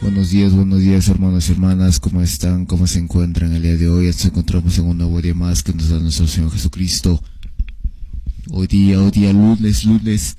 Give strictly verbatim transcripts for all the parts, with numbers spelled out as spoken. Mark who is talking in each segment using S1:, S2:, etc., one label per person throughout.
S1: Buenos días, buenos días hermanos y hermanas, ¿cómo están? ¿Cómo se encuentran el día de hoy? Nos encontramos en un nuevo día más que nos da nuestro Señor Jesucristo. Hoy día, hoy día lunes, lunes,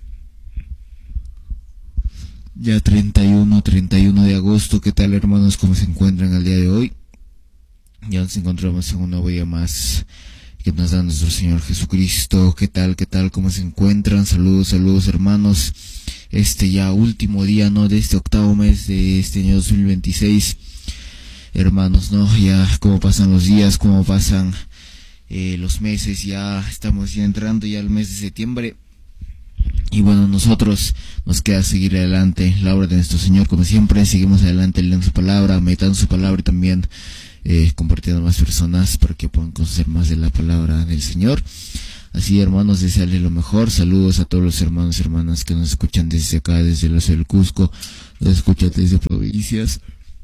S1: ya treinta y uno, treinta y uno de agosto. ¿Qué tal hermanos? ¿Cómo se encuentran el día de hoy? Ya nos encontramos en un nuevo día más que nos da nuestro Señor Jesucristo. ¿Qué tal? ¿Qué tal? ¿Cómo se encuentran? Saludos, saludos hermanos. Este ya último día, ¿no? De este octavo mes de este año dos mil veintiséis. Hermanos, ¿no? Ya cómo pasan los días, cómo pasan eh, los meses. Ya estamos ya entrando ya al mes de septiembre. Y bueno, nosotros nos queda seguir adelante la obra de nuestro Señor. Como siempre, seguimos adelante leyendo su palabra, meditando su palabra y también eh, compartiendo a más personas para que puedan conocer más de la palabra del Señor. Así hermanos, desearles lo mejor. Saludos a todos los hermanos y hermanas que nos escuchan desde acá, desde la ciudad del Cusco, nos escuchan desde provincias,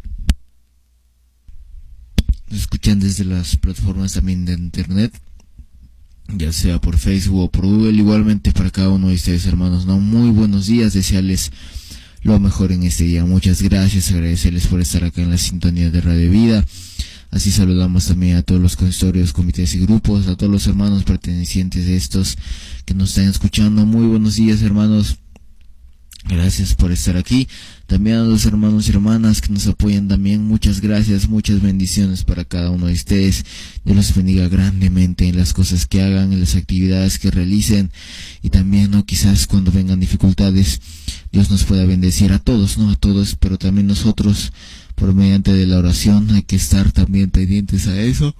S1: nos escuchan desde las plataformas también de internet, ya sea por Facebook o por Google. Igualmente para cada uno de ustedes hermanos, no, muy buenos días, desearles lo mejor en este día. Muchas gracias, agradecerles por estar acá en la sintonía de Radio Vida. Así saludamos también a todos los consistorios, comités y grupos, a todos los hermanos pertenecientes de estos que nos están escuchando. Muy buenos días hermanos, gracias por estar aquí. También a los hermanos y hermanas que nos apoyan también, muchas gracias, muchas bendiciones para cada uno de ustedes. Dios los bendiga grandemente en las cosas que hagan, en las actividades que realicen, y también, no, quizás cuando vengan dificultades, Dios nos pueda bendecir a todos, no a todos, pero también nosotros, por mediante de la oración, hay que estar también pendientes a eso,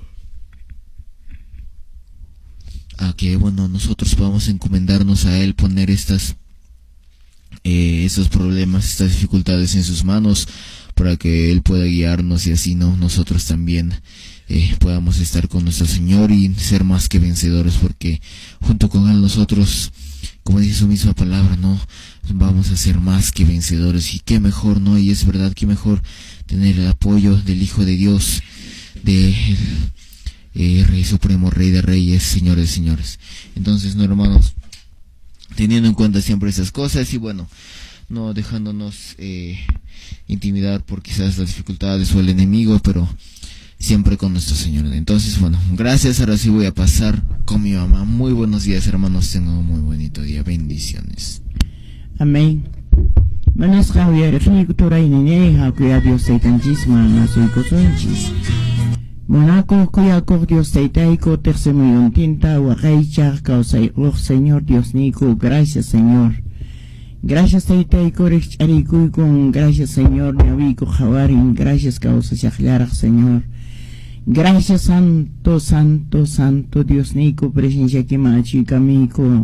S1: a que, bueno, nosotros podamos encomendarnos a Él, poner estas eh, estos problemas, estas dificultades en sus manos, para que Él pueda guiarnos, y así, no, nosotros también eh, podamos estar con nuestro Señor y ser más que vencedores, porque junto con Él nosotros, como dice su misma palabra, no, vamos a ser más que vencedores. Y qué mejor, no, y es verdad, qué mejor tener el apoyo del Hijo de Dios, del eh, Rey Supremo, Rey de Reyes, Señor de Señores. Entonces, no hermanos, teniendo en cuenta siempre esas cosas, y bueno, no dejándonos eh, intimidar por quizás las dificultades o el enemigo, pero siempre con nuestro Señor. Entonces, bueno, gracias. Ahora sí voy a pasar con mi mamá. Muy buenos días hermanos, tengan un muy bonito día, bendiciones.
S2: Amén. Manas kawya rifni kutura inene hakuya Dios taitanchis mana soy kosonchis. Monaco kuyako Dios taitaiko tercemuyon tinta wakaichar causai oh Señor Dios nico, gracias Señor. Gracias taitaiko rich arikuy con gracias Señor neavico jawarin, gracias causa shaklarach Señor. Gracias santo, santo, santo Dios nico, presencia que machi kamiko.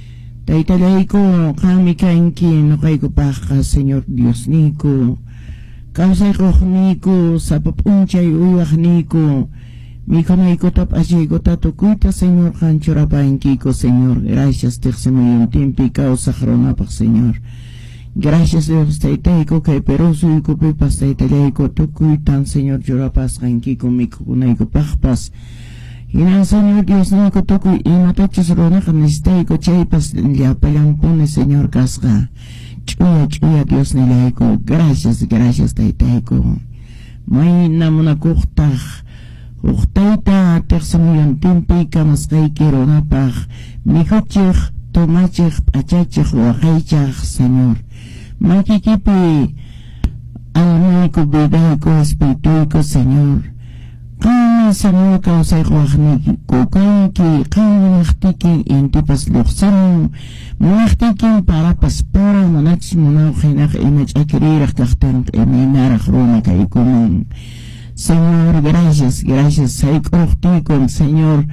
S2: Taitalaiko kami kainki no kaiko paka Señor Dios nico. Kausay ko nico sa papunchay uwak nico. Miko naiko tap asiko tatukuita Señor kanchura painki ko Señor. Gracias tercemuyon timpi kausa karonapak Señor. Gracias Dios taitaiko kay peruso iko pipas taitalaiko tukuitan Señor churapas kainki ko miko kunaiko pakpas. Inang Señor Dios nico tukoy imatachos rona kanistay chaypas liapayampone Señor kasga. Chuya chuya Dios nilaiko. Gracias, gracias taitayko. May namuna kuktah. Kuktayta tercemuyon timpi kamaskay kironapah. Mikochich, tomachich, achachich, wakaychach Señor. Makikipi almayko bidayko espirituiko Señor. Kaya Señor kausay kuwakniki ko kanki kaya naktikin intipas luksan naktikin para paspara manachis munaw khinak image akirirak kaktan iminarak runa kay kumun. Señor, gracias, gracias say kuhtikon Señor.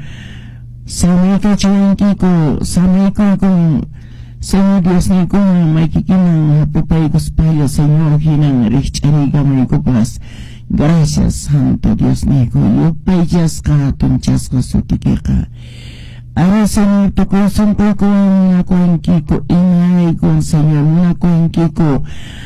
S2: Samay ka chayanki ko, samay ko kung Señor Dios ni ko may kikinang hapipay ko spaya Señor hinang rich ariga may kupas. Gracias, Santo Dios nico, yupayas ka, tunchas ka, sutiki ka. Ara Señor, tukusan ko ko ang nakuangki ko, ingay ko, Señor, nakuangki ko.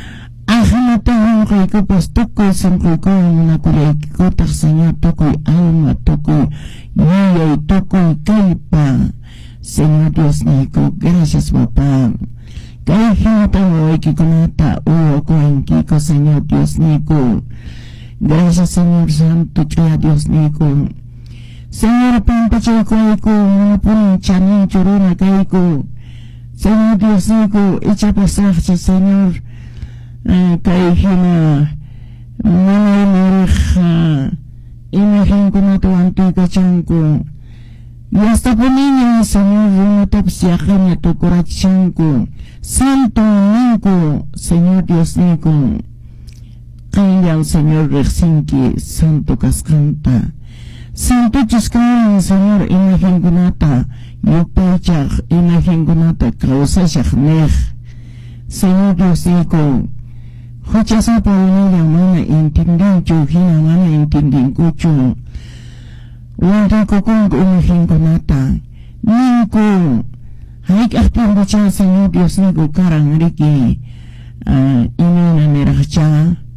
S2: Ahanatahan ko ko, pas tukusan ko ko ang nakulay ko, tak Señor, tukoy alma, tukoy yayay, tukoy kaipa. Señor Dios nico, gracias, Papá. Kaihintang ikikunata o kuengkiko, Señor Dios nico. Gracias, Señor Santo, Chua Dios nico. Señor Pampacho Koiko, Munapun Chanin Churuna Kaiko. Señor Dios nico, echa pasaje, Señor. Kaihina, Mana Marija, imagen kunato antika chanko. Y hasta por niño, Señor, no te psiajan a tu corazón. Santo Nico, Señor Dios Nico. Calla, Señor Rexinki, Santo Cascanta. Santo Chiscan, Señor, imagen gunata. Yo pechach, imagen gunata, causa shachnej. Señor Dios Nico. Hochasa por una mana intindin chujina, mana intindin cucho. Wanda ko kung umahin ko nata. Ningko. Haik akpang bacha, Señor Dios nigo karang riki. Ino na merah